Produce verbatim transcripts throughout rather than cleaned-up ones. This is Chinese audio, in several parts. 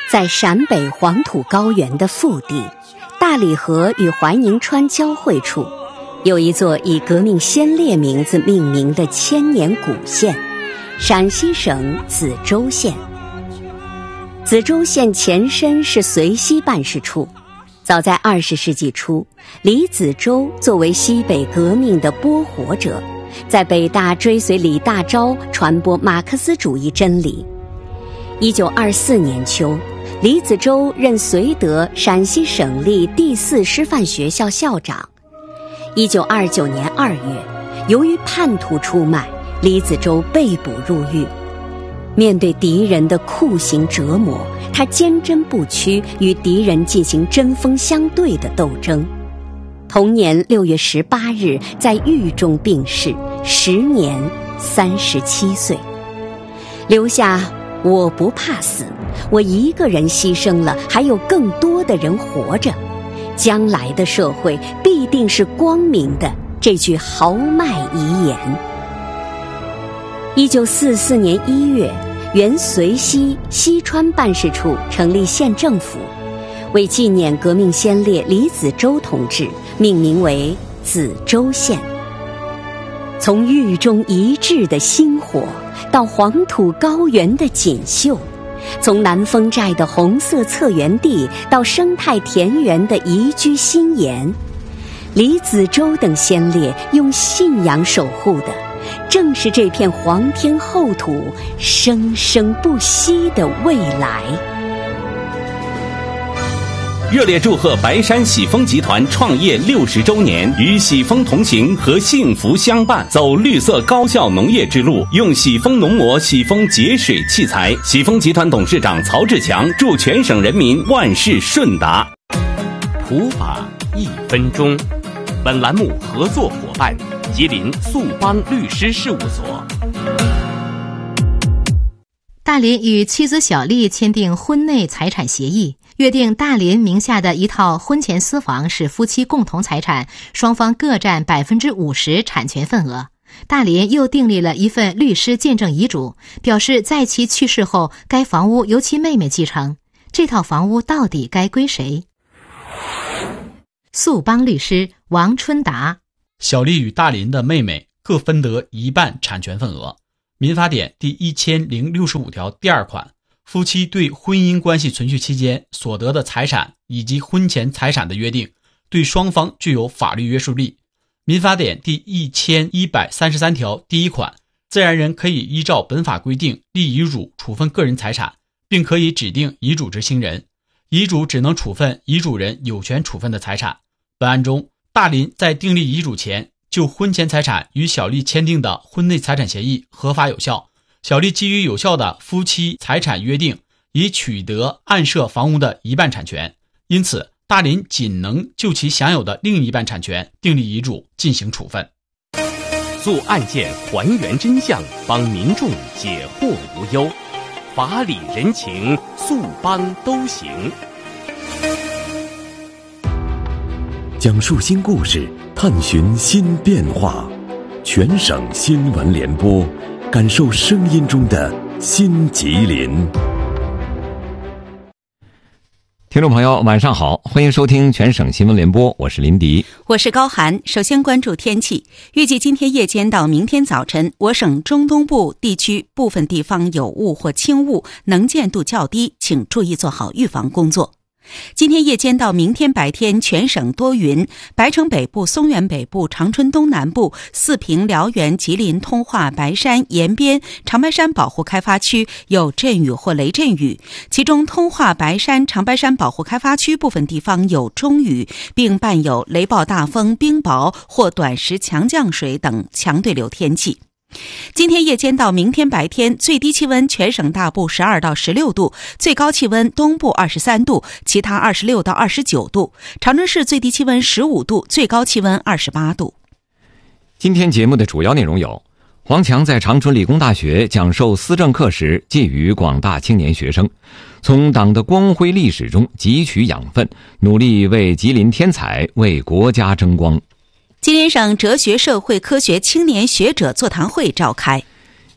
在陕北黄土高原的腹地，大理河与怀宁川交汇处，有一座以革命先烈名字命名的千年古县——陕西省梓州县。梓州县前身是绥西办事处，早在二十世纪初，李梓州作为西北革命的播火者，在北大追随李大钊传播马克思主义真理。一九二四年秋，李梓州任绥德陕西省立第四师范学校校长。一九二九年二月，由于叛徒出卖，李梓州被捕入狱。面对敌人的酷刑折磨，他坚贞不屈，与敌人进行针锋相对的斗争。同年六月十八日，在狱中病逝，时年三十七岁，留下“我不怕死，我一个人牺牲了，还有更多的人活着，将来的社会必定是光明的”这句豪迈遗言。一九四四年一月，原绥西西川办事处成立县政府，为纪念革命先烈李梓州同志，命名为梓州县。从狱中一掷的星火，到黄土高原的锦绣，从南丰寨的红色策源地到生态田园的宜居新颜，李梓州等先烈用信仰守护的，正是这片黄天厚土生生不息的未来。 热烈祝贺白山喜丰集团创业六十周年，与喜丰同行和幸福相伴，走绿色高效农业之路，用喜丰农膜、喜丰节水器材。喜丰集团董事长曹志强祝全省人民万事顺达。 普法一分钟，本栏目合作伙伴吉林速邦律师事务所。 大林与妻子小丽签订婚内财产协议，约定大林名下的一套婚前私房是夫妻共同财产，双方各占百分之五十产权份额。大林又订立了一份律师见证遗嘱，表示在其去世后，该房屋由其妹妹继承。这套房屋到底该归谁？速邦律师王春达。 小丽与大林的妹妹各分得一半产权份额。民法典第一千零六十五条第二款，夫妻对婚姻关系存续期间所得的财产以及婚前财产的约定，对双方具有法律约束力。民法典第一千一百三十三条第一款，自然人可以依照本法规定立遗嘱处分个人财产，并可以指定遗嘱执行人。遗嘱只能处分遗嘱人有权处分的财产。本案中，大林在订立遗嘱前就婚前财产与小丽签订的婚内财产协议合法有效，小丽基于有效的夫妻财产约定，已取得案涉房屋的一半产权，因此大林仅能就其享有的另一半产权订立遗嘱进行处分。 做案件还原真相，帮民众解惑无忧，法理人情，速邦都行。 讲述新故事，探寻新变化，全省新闻联播，感受声音中的新吉林。 听众朋友晚上好，欢迎收听全省新闻联播，我是林迪， 我是高涵。首先关注天气，预计今天夜间到明天早晨，我省中东部地区部分地方有雾或轻雾，能见度较低，请注意做好预防工作。今天夜间到明天白天，全省多云，白城北部、松原北部、长春东南部、四平、辽源、吉林、通化、白山、延边、长白山保护开发区有阵雨或雷阵雨，其中通化、白山、长白山保护开发区部分地方有中雨，并伴有雷暴大风、冰雹或短时强降水等强对流天气。今天夜间到明天白天，最低气温全省大部十二到十六度，最高气温东部二十三度，其他二十六到二十九度。长春市最低气温十五度，最高气温二十八度。 今天节目的主要内容有：黄强在长春理工大学讲授思政课时，寄予广大青年学生，从党的光辉历史中汲取养分，努力为吉林添彩，为国家争光。 吉林省哲学社会科学青年学者座谈会召开。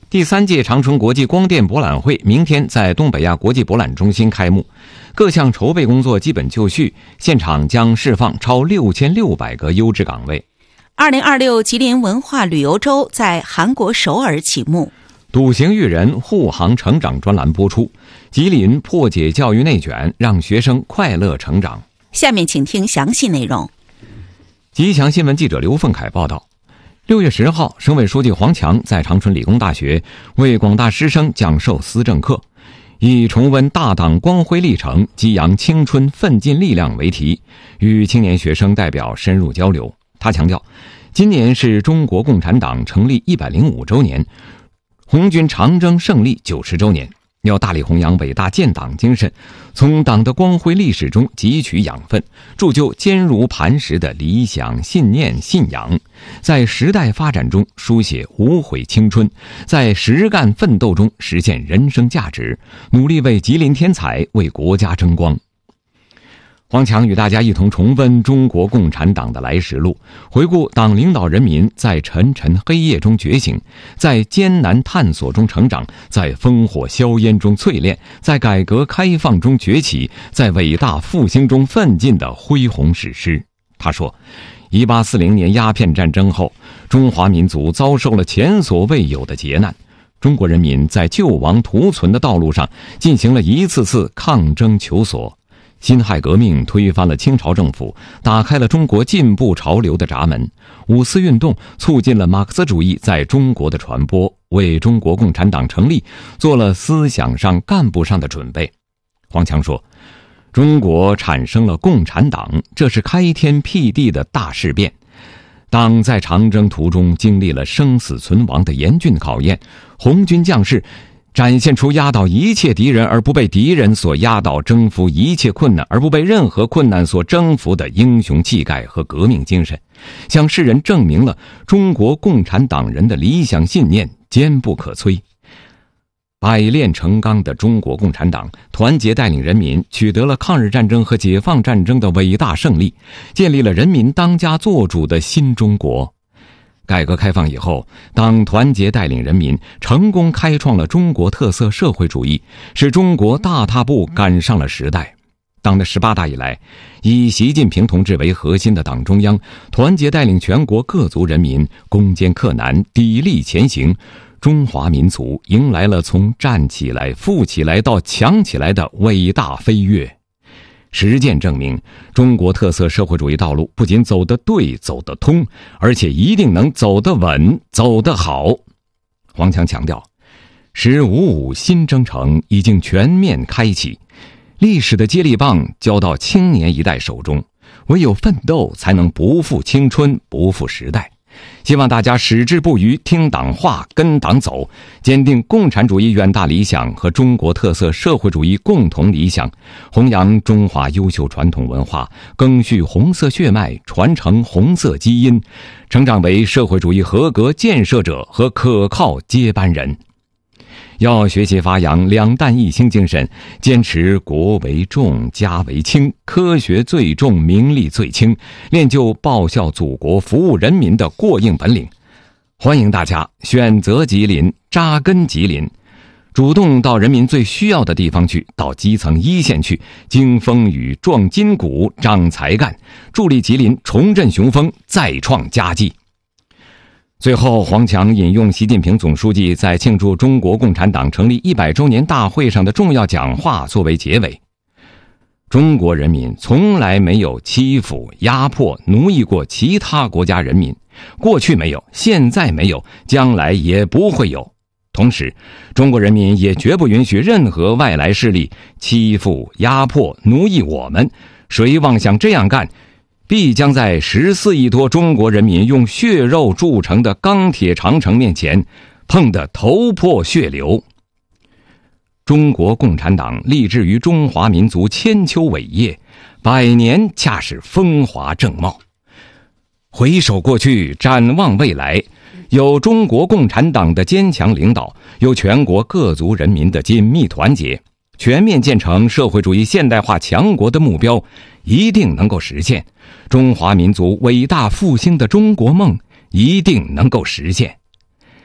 第三届长春国际光电博览会明天在东北亚国际博览中心开幕，各项筹备工作基本就绪，现场将释放超六千六百个优质岗位。 二零二六吉林文化旅游周在韩国首尔启幕。 笃行育人护航成长专栏播出，吉林破解教育内卷，让学生快乐成长。 下面请听详细内容。 吉祥新闻记者刘凤凯报道，六月十号，省委书记黄强在长春理工大学为广大师生讲授思政课，以重温大党光辉历程，激扬青春奋进力量为题，与青年学生代表深入交流。他强调，今年是中国共产党成立一百零五周年，红军长征胜利九十周年，要大力弘扬伟大建党精神，从党的光辉历史中汲取养分，铸就坚如磐石的理想信念信仰，在时代发展中书写无悔青春，在实干奋斗中实现人生价值，努力为吉林添彩，为国家争光。黄强与大家一同重温中国共产党的来时路，回顾党领导人民在沉沉黑夜中觉醒，在艰难探索中成长，在烽火硝烟中淬炼，在改革开放中崛起，在伟大复兴中奋进的恢宏史诗。他说，一八四零年鸦片战争后，中华民族遭受了前所未有的劫难，中国人民在救亡图存的道路上进行了一次次抗争求索。辛亥革命推翻了清朝政府，打开了中国进步潮流的闸门。五四运动促进了马克思主义在中国的传播，为中国共产党成立做了思想上干部上的准备。黄强说，中国产生了共产党，这是开天辟地的大事变。党在长征途中经历了生死存亡的严峻考验，红军将士展现出压倒一切敌人而不被敌人所压倒，征服一切困难而不被任何困难所征服的英雄气概和革命精神，向世人证明了中国共产党人的理想信念坚不可摧。百炼成钢的中国共产党团结带领人民，取得了抗日战争和解放战争的伟大胜利，建立了人民当家作主的新中国。改革开放以后，党团结带领人民，成功开创了中国特色社会主义，使中国大踏步赶上了时代。党的十八大以来，以习近平同志为核心的党中央团结带领全国各族人民攻坚克难，砥砺前行，中华民族迎来了从站起来、富起来到强起来的伟大飞跃。实践证明，中国特色社会主义道路不仅走得对、走得通，而且一定能走得稳、走得好。黄强强调，十五五新征程已经全面开启，历史的接力棒交到青年一代手中，唯有奋斗才能不负青春、不负时代。希望大家矢志不渝，听党话，跟党走，坚定共产主义远大理想和中国特色社会主义共同理想，弘扬中华优秀传统文化，赓续红色血脉，传承红色基因，成长为社会主义合格建设者和可靠接班人。要学习发扬两弹一星精神，坚持国为重、家为轻，科学最重、名利最轻，练就报效祖国、服务人民的过硬本领。欢迎大家选择吉林，扎根吉林，主动到人民最需要的地方去，到基层一线去，经风雨、壮筋骨、长才干，助力吉林重振雄风，再创佳绩。最后，黄强引用习近平总书记在庆祝中国共产党成立一百周年大会上的重要讲话作为结尾。中国人民从来没有欺负、压迫、奴役过其他国家人民，过去没有，现在没有，将来也不会有。同时，中国人民也绝不允许任何外来势力欺负、压迫、奴役我们。谁妄想这样干，必将在十四亿多中国人民用血肉铸成的钢铁长城面前碰得头破血流。中国共产党立志于中华民族千秋伟业，百年恰是风华正茂。回首过去，展望未来，有中国共产党的坚强领导，有全国各族人民的紧密团结，全面建成社会主义现代化强国的目标一定能够实现，中华民族伟大复兴的中国梦一定能够实现。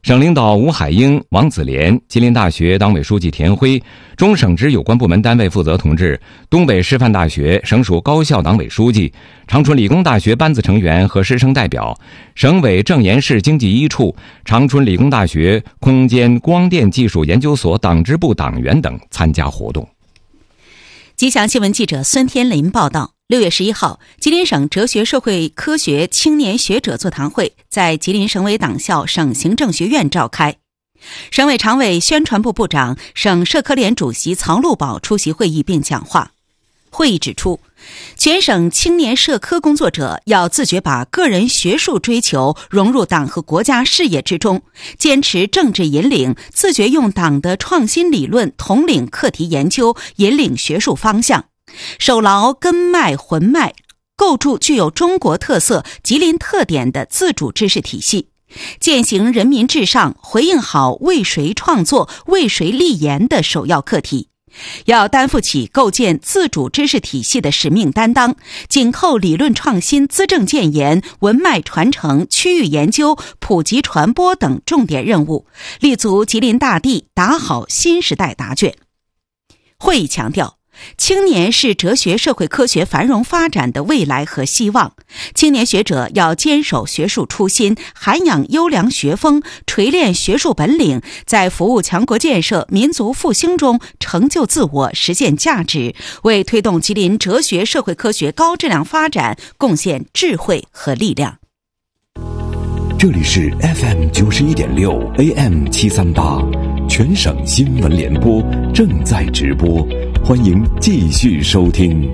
省领导吴海英、王子莲，吉林大学党委书记田辉，中省直有关部门单位负责同志，东北师范大学省属高校党委书记，长春理工大学班子成员和师生代表，省委正盐市经济一处、长春理工大学空间光电技术研究所党支部党员等参加活动。 吉祥新闻记者孙天林报道。六月十一号，吉林省哲学社会科学青年学者座谈会在吉林省委党校省行政学院召开。省委常委、宣传部部长、省社科联主席曹路宝出席会议并讲话。会议指出，全省青年社科工作者要自觉把个人学术追求融入党和国家事业之中，坚持政治引领，自觉用党的创新理论统领课题研究，引领学术方向，守牢根脉魂脉，构筑具有中国特色、吉林特点的自主知识体系，践行人民至上，回应好为谁创作、为谁立言的首要课题。要担负起构建自主知识体系的使命担当，紧扣理论创新、资政建言、文脉传承、区域研究、普及传播等重点任务，立足吉林大地，打好新时代答卷。会议强调，青年是哲学社会科学繁荣发展的未来和希望，青年学者要坚守学术初心，涵养优良学风，锤炼学术本领，在服务强国建设、民族复兴中成就自我，实现价值，为推动吉林哲学社会科学高质量发展贡献智慧和力量。 这里是 F M 九十一点六 A M 七三八，全省新闻联播正在直播，欢迎继续收听。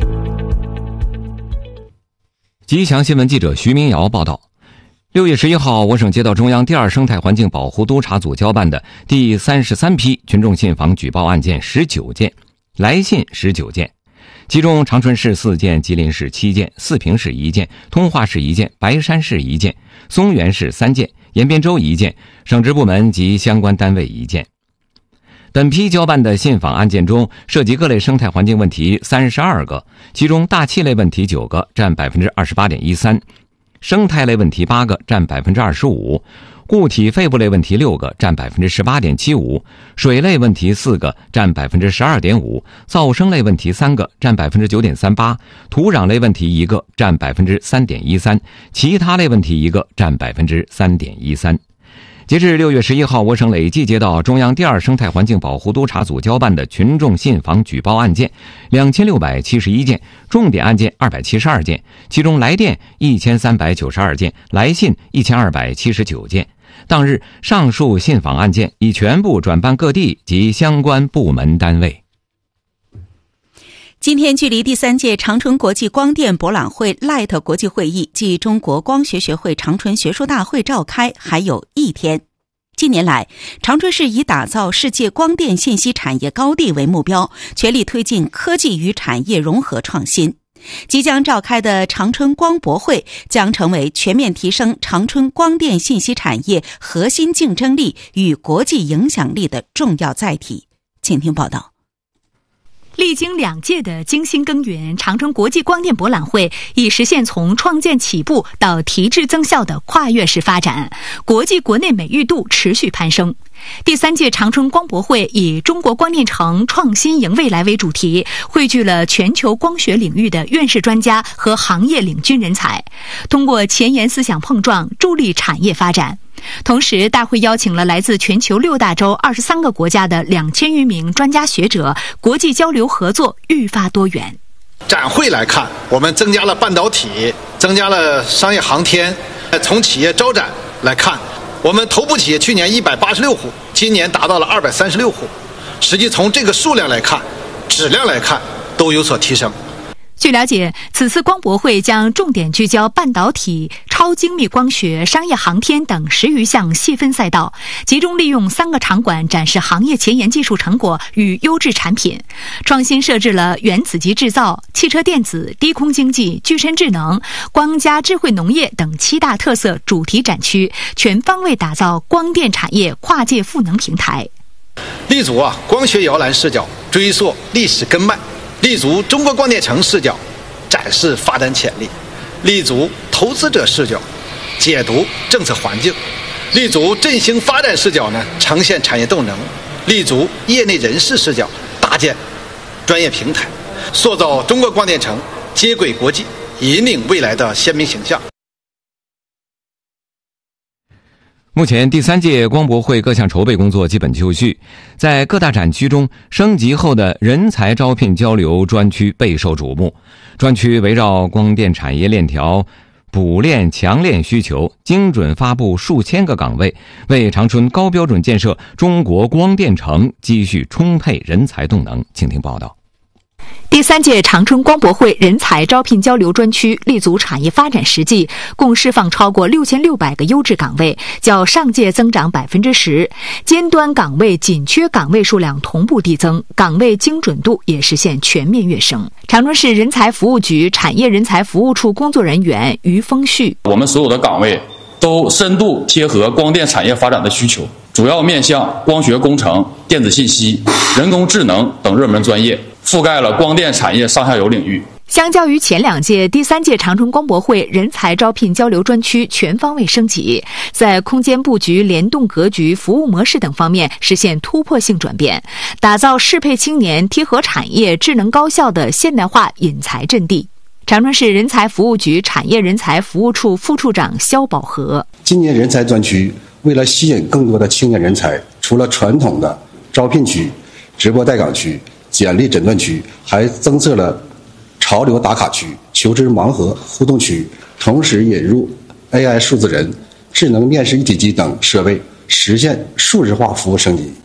吉祥新闻记者徐明瑶报道。六月十一号，我省接到中央第二生态环境保护督察组交办的第三十三批群众信访举报案件十九件，来信十九件，其中长春市四件，吉林市七件，四平市一件，通化市一件，白山市一件，松原市三件，延边州一件，省直部门及相关单位一件。本批交办的信访案件中，涉及各类生态环境问题三十二个，其中大气类问题九个，占百分之二十八点一三；生态类问题八个，占百分之二十五；固体废物类问题六个，占百分之十八点七五；水类问题四个，占百分之十二点五；噪声类问题三个，占百分之九点三八；土壤类问题一个，占百分之三点一三；其他类问题一个，占百分之三点一三。截至六月十一号，我省累计接到中央第二生态环境保护督察组交办的群众信访举报案件两千六百七十一件，重点案件二百七十二件，其中来电一千三百九十二件，来信一千二百七十九件。当日上述信访案件已全部转办各地及相关部门单位。 今天距离第三届长春国际光电博览会 Light 国际会议暨中国光学学会长春学术大会召开还有一天。近年来，长春市以打造世界光电信息产业高地为目标，全力推进科技与产业融合创新。即将召开的长春光博会将成为全面提升长春光电信息产业核心竞争力与国际影响力的重要载体。请听报道。 历经两届的精心耕耘，长春国际光电博览会已实现从创建起步到提质增效的跨越式发展，国际国内美誉度持续攀升。第三届长春光博会以中国光电城创新迎未来为主题，汇聚了全球光学领域的院士专家和行业领军人才，通过前沿思想碰撞，助力产业发展。同时，大会邀请了来自全球六大洲二十三个国家的两千余名专家学者，国际交流合作愈发多元。 展会来看，我们增加了半导体，增加了商业航天。从企业招展来看，我们头部企业去年一百八十六户，今年达到了二百三十六户。实际从这个数量来看，质量来看，都有所提升。 据了解，此次光博会将重点聚焦半导体、超精密光学、商业航天等十余项细分赛道，集中利用三个场馆展示行业前沿技术成果与优质产品，创新设置了原子级制造、汽车电子、低空经济、具身智能、光加智慧农业等七大特色主题展区，全方位打造光电产业跨界赋能平台。 立足啊光学摇篮视角，追溯历史根脉；立足中国光电城视角，展示发展潜力；立足投资者视角，解读政策环境； 立足振兴发展视角呢，呈现产业动能；立足业内人士视角，搭建专业平台，塑造中国光电城接轨国际、引领未来的鲜明形象。 目前第三届光博会各项筹备工作基本就绪，在各大展区中，升级后的人才招聘交流专区备受瞩目。专区围绕光电产业链条补链强链需求，精准发布数千个岗位，为长春高标准建设中国光电城积蓄充沛人才动能。请听报道。 第三届长春光博会人才招聘交流专区立足产业发展实际，共释放超过六千六百个优质岗位，较上届增长百分之十。尖端岗位紧缺岗位数量同步递增，岗位精准度也实现全面跃升。长春市人才服务局产业人才服务处工作人员于峰旭： 我们所有的岗位都深度贴合光电产业发展的需求，主要面向光学工程、电子信息、人工智能等热门专业，覆盖了光电产业上下游领域。 相较于前两届，第三届长春光博会人才招聘交流专区全方位升级，在空间布局、联动格局、服务模式等方面实现突破性转变，打造适配青年、贴合产业、智能高效的现代化引才阵地。长春市人才服务局产业人才服务处副处长肖宝和： 今年人才专区为了吸引更多的青年人才，除了传统的招聘区、直播带岗区、简历诊断区，还增设了潮流打卡区、求职盲盒互动区，同时引入 A I 数字人、智能面试一体机等设备，实现数字化服务升级。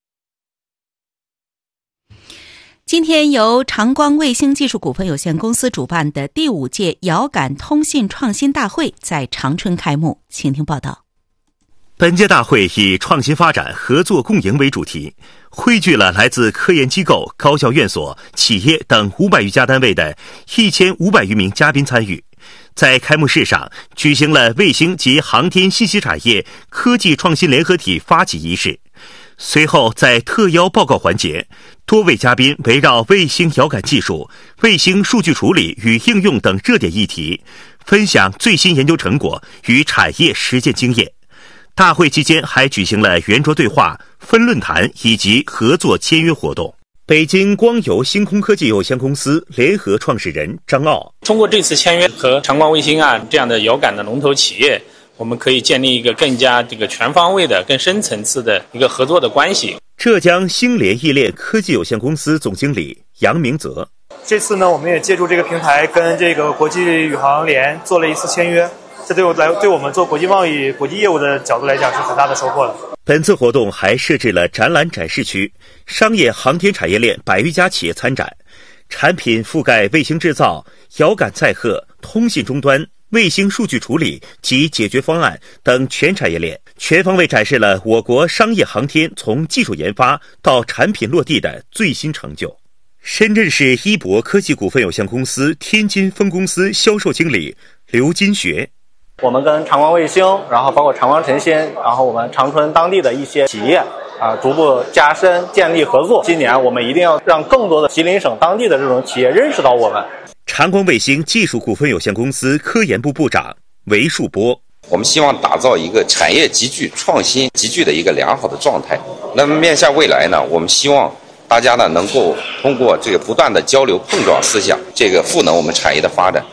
今天由长光卫星技术股份有限公司主办的第五届遥感通信创新大会在长春开幕，请听报道。 本届大会以创新发展、合作共赢为主题，汇聚了来自科研机构、高校院所、企业等五百余家单位的一千五百余名嘉宾参与。在开幕式上举行了卫星及航天信息产业科技创新联合体发起仪式。随后在特邀报告环节，多位嘉宾围绕卫星遥感技术、卫星数据处理与应用等热点议题，分享最新研究成果与产业实践经验。大会期间还举行了圆桌对话、分论坛以及合作签约活动。北京光游星空科技有限公司联合创始人张傲： 通过这次签约和长光卫星啊这样的遥感的龙头企业，我们可以建立一个更加这个全方位的、更深层次的一个合作的关系。 浙江星联易链科技有限公司总经理杨明泽： 这次呢，我们也借助这个平台跟这个国际宇航联做了一次签约。这对我来对我们做国际贸易、国际业务的角度来讲是很大的收获的。 本次活动还设置了展览展示区，商业航天产业链百余家企业参展，产品覆盖卫星制造、遥感载荷、通信终端、卫星数据处理及解决方案等全产业链，全方位展示了我国商业航天从技术研发到产品落地的最新成就。深圳市一博科技股份有限公司天津分公司销售经理刘金学： 我们跟长光卫星，然后包括长光晨芯，然后我们长春当地的一些企业啊，逐步加深建立合作。今年我们一定要让更多的吉林省当地的这种企业认识到我们。 长光卫星技术股份有限公司科研部部长韦树波： 我们希望打造一个产业集聚、创新集聚的一个良好的状态。那么面向未来呢，我们希望大家呢能够通过这个不断的交流碰撞思想，这个赋能我们产业的发展。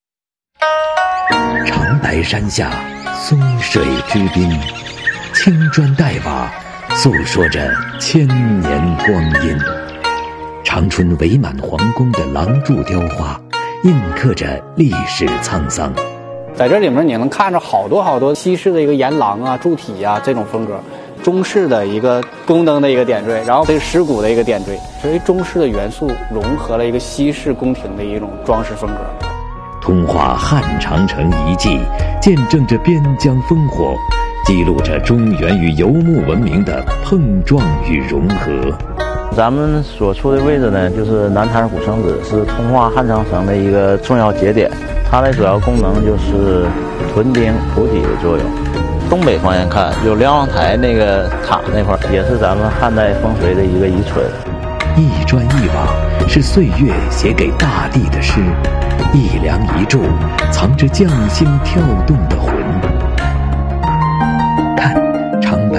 长白山下，松水之滨，青砖黛瓦，诉说着千年光阴。长春围满皇宫的廊柱雕花，印刻着历史沧桑。 在这里面你能看着好多好多西式的一个檐廊啊、柱体啊这种风格，中式的一个宫灯的一个点缀，然后这个石鼓的一个点缀，所以中式的元素融合了一个西式宫廷的一种装饰风格。 通化汉长城遗迹，见证着边疆烽火，记录着中原与游牧文明的碰撞与融合。 咱们所处的位置呢，就是南坛古城址，是通化汉长城的一个重要节点。它的主要功能就是屯兵补给的作用。东北方向看，有瞭望台那个塔那块，也是咱们汉代风水的一个遗存。 一砖一瓦是岁月写给大地的诗，一梁一柱藏着匠心跳动的魂。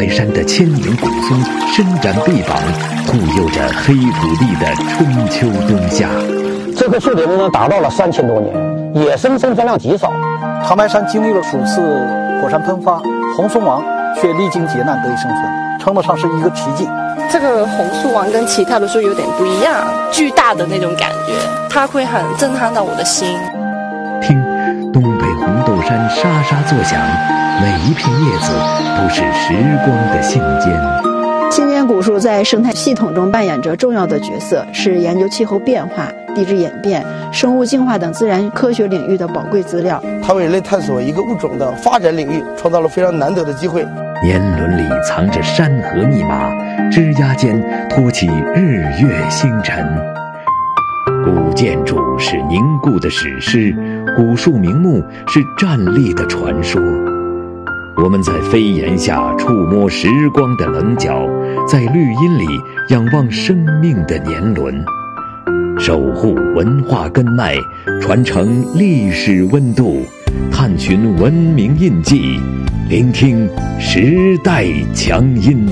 白山的千年古松伸展臂膀，护佑着黑土地的春秋冬夏。 这棵树龄呢达到了三千多年，野生生存量极少。 长白山经历了数次火山喷发，红松王却历经劫难得以生存，称得上是一个奇迹。 这个红树王跟其他的树有点不一样，巨大的那种感觉，它会很震撼到我的心。 听东北红豆杉沙沙作响，每一片叶子都是时光的信笺。 千年古树在生态系统中扮演着重要的角色，是研究气候变化、地质演变、生物进化等自然科学领域的宝贵资料。 它为人类探索一个物种的发展领域创造了非常难得的机会。 年轮里藏着山河密码，枝桠间托起日月星辰。古建筑是凝固的史诗，古树名木是站立的传说。我们在飞檐下触摸时光的棱角，在绿荫里仰望生命的年轮，守护文化根脉，传承历史温度，探寻文明印记，聆听时代强音。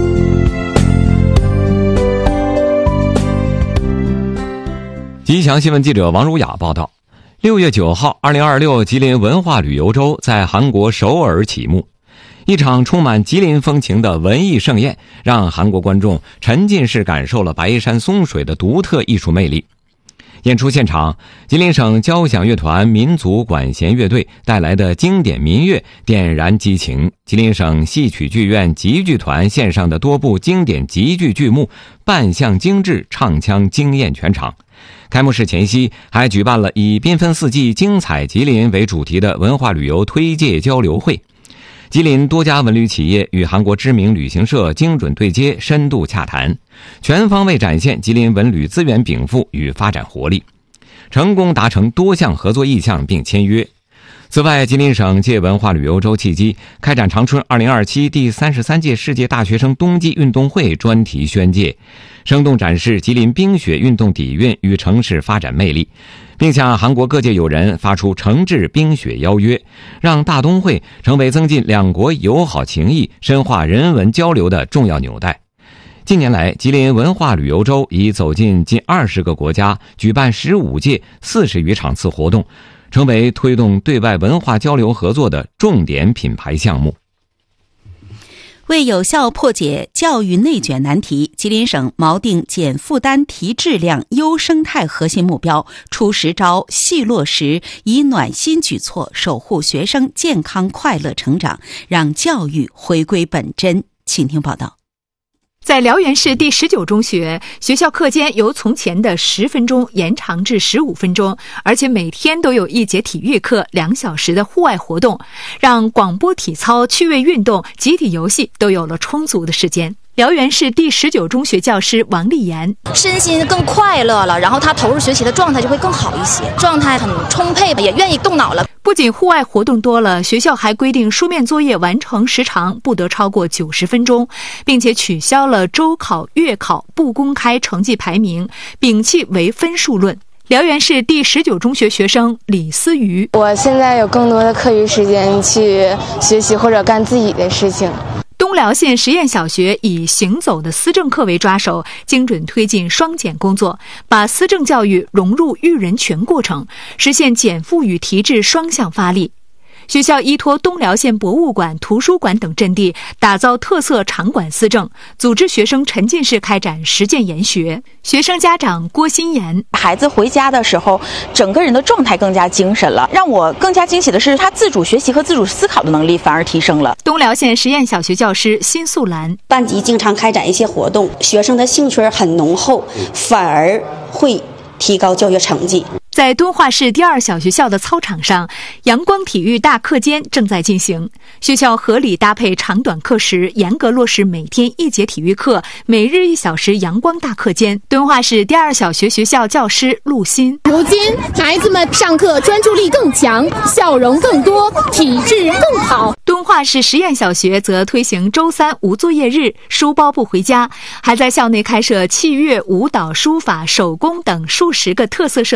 吉祥新闻记者王如雅报道，六月九号，二零二六吉林文化旅游周在韩国首尔启幕。一场充满吉林风情的文艺盛宴，让韩国观众沉浸式感受了白山松水的独特艺术魅力。演出现场，吉林省交响乐团民族管弦乐队带来的经典民乐点燃激情，吉林省戏曲剧院集剧团献上的多部经典集剧剧目扮相精致，唱腔惊艳全场。开幕式前夕，还举办了以缤纷四季精彩吉林为主题的文化旅游推介交流会。吉林多家文旅企业与韩国知名旅行社精准对接，深度洽谈，全方位展现吉林文旅资源禀赋与发展活力，成功达成多项合作意向并签约。此外，吉林省借文化旅游周契机，开展长春二零二七第三十三届世界大学生冬季运动会专题宣介，生动展示吉林冰雪运动底蕴与城市发展魅力，并向韩国各界友人发出诚挚冰雪邀约，让大冬会成为增进两国友好情谊、深化人文交流的重要纽带。近年来，吉林文化旅游周已走进近二十个国家，举办十五届四十余场次活动，成为推动对外文化交流合作的重点品牌项目。 为有效破解教育内卷难题，吉林省锚定减负担、提质量、优生态核心目标，出实招、细落实，以暖心举措守护学生健康快乐成长，让教育回归本真。请听报道。 在辽源市第十九中学，学校课间由从前的十分钟延长至十五分钟，而且每天都有一节体育课、两小时的户外活动，让广播体操、趣味运动、集体游戏都有了充足的时间。辽源市第十九中学教师王丽妍， 身心更快乐了，然后他投入学习的状态就会更好一些，状态很充沛，也愿意动脑了。 不仅户外活动多了，学校还规定书面作业完成时长不得超过九十分钟，并且取消了周考、月考不公开成绩排名，摒弃唯分数论。辽源市第十九中学学生李思瑜， 我现在有更多的课余时间去学习或者干自己的事情。 东辽县实验小学以行走的思政课为抓手，精准推进双减工作，把思政教育融入育人全过程，实现减负与提质双向发力。学校依托东辽县博物馆、图书馆等阵地，打造特色场馆思政，组织学生沉浸式开展实践研学。学生家长郭新妍， 孩子回家的时候，整个人的状态更加精神了。让我更加惊喜的是，他自主学习和自主思考的能力反而提升了。 东辽县实验小学教师辛素兰， 班级经常开展一些活动，学生的兴趣很浓厚，反而会提高教学成绩。 在敦化市第二小学校的操场上，阳光体育大课间正在进行。学校合理搭配长短课时，严格落实每天一节体育课，每日一小时阳光大课间。敦化市第二小学学校教师陆欣， 如今孩子们上课专注力更强，笑容更多，体质更好。 敦化市实验小学则推行周三无作业日，书包不回家，还在校内开设器乐、舞蹈、书法、手工等数十个特色社团，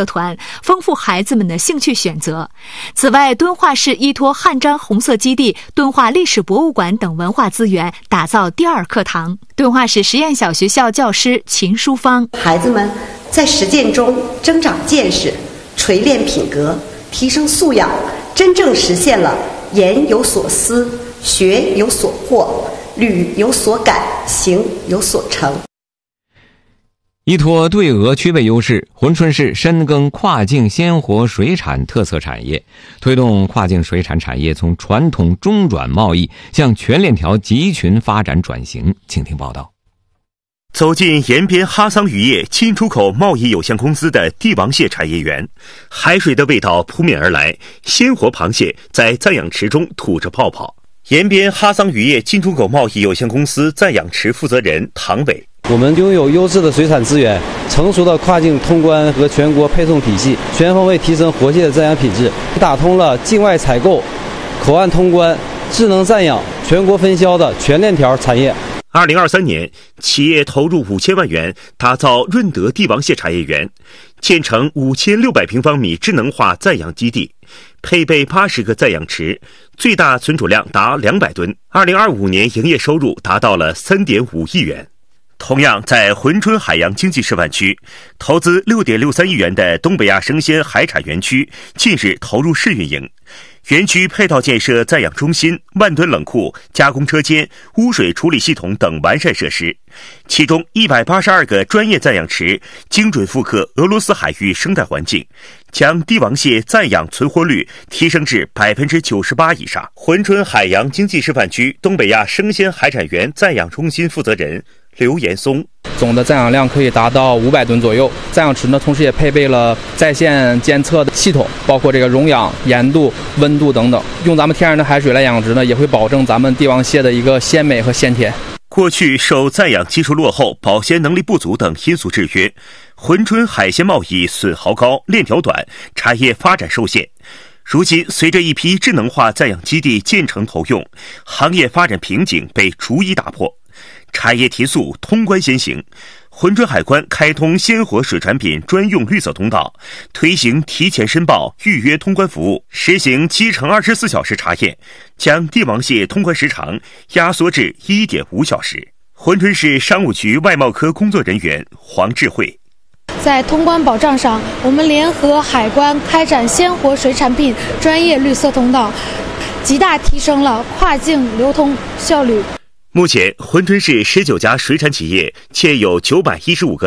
丰富孩子们的兴趣选择。此外，敦化市依托汉章红色基地、敦化历史博物馆等文化资源，打造第二课堂。敦化市实验小学校教师秦淑芳： 孩子们在实践中增长见识，锤炼品格，提升素养，真正实现了言有所思，学有所获，履有所感，行有所成。 依托对俄区位优势，珲春市深耕跨境鲜活水产特色产业，推动跨境水产产业从传统中转贸易向全链条集群发展转型。请听报道。 走进延边哈桑渔业进出口贸易有限公司的帝王蟹产业园，海水的味道扑面而来，鲜活螃蟹在暂养池中吐着泡泡。延边哈桑渔业进出口贸易有限公司暂养池负责人唐伟： 我们拥有优质的水产资源，成熟的跨境通关和全国配送体系，全方位提升活蟹的暂养品质，打通了境外采购、口岸通关、智能暂养、全国分销的全链条产业。 二零二三年，企业投入五千万元打造润德帝王蟹产业园，建成五千六百平方米智能化暂养基地，配备八十个暂养池，最大存储量达两百吨。二零二五年营业收入达到了三点五亿元。同样在珲春海洋经济示范区，投资六点六三亿元的东北亚生鲜海产园区近日投入试运营。园区配套建设暂养中心、万吨冷库、加工车间、污水处理系统等完善设施，其中一百八十二个专业暂养池精准复刻俄罗斯海域生态环境，将帝王蟹暂养存活率提升至百分之九十八以上。珲春海洋经济示范区东北亚生鲜海产园暂养中心负责人刘延松： 总的暂养量可以达到五百吨左右。暂养池呢，同时也配备了在线监测的系统，包括这个溶氧、盐度、温度等等。用咱们天然的海水来养殖呢，也会保证咱们帝王蟹的一个鲜美和鲜甜。 过去受暂养技术落后、保鲜能力不足等因素制约，珲春海鲜贸易损耗高、链条短，产业发展受限。如今，随着一批智能化暂养基地建成投用，行业发展瓶颈被逐一打破。产业提速，通关先行。珲春海关开通鲜活水产品专用绿色通道，推行提前申报、预约通关服务，实行七乘二十四小时查验，将帝王蟹通关时长压缩至一点五小时。珲春市商务局外贸科工作人员黄智慧： 在通关保障上，我们联合海关开展鲜活水产品专业绿色通道，极大提升了跨境流通效率。 目前，珲春市十九家水产企业建有九百一十五个